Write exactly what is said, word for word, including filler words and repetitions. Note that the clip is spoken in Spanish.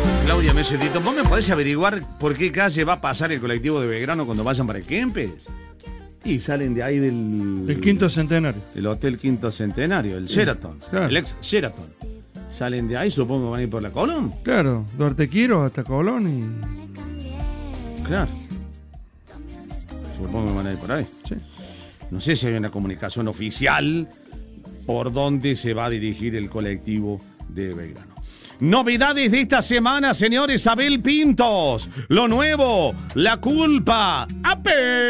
Claudia Mesetito, ¿vos me podés averiguar por qué calle va a pasar el colectivo de Belgrano cuando vayan para Kempes? Y salen de ahí del... El Quinto Centenario. El Hotel Quinto Centenario, el Sheraton. Claro. El ex Sheraton. Salen de ahí, supongo que van a ir por la Colón. Claro, Duarte Quiro hasta Colón y... Claro. Supongo que van a ir por ahí. Sí. No sé si hay una comunicación oficial por dónde se va a dirigir el colectivo de Belgrano. Novedades de esta semana, señores. Abel Pintos. Lo nuevo, La Culpa. ¡Ape!